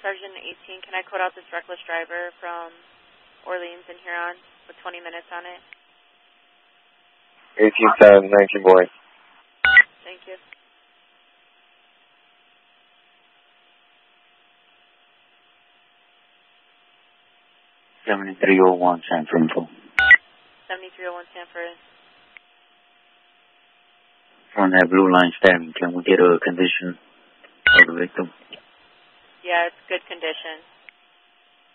Sergeant 18, can I code out this reckless driver from Orleans and Huron with 20 minutes on it? 1810, 19 boy. Thank you. $7301 Sanford info. 7301 Sanford. On that blue line stabbing, can we get a condition of the victim? Yeah, it's good condition.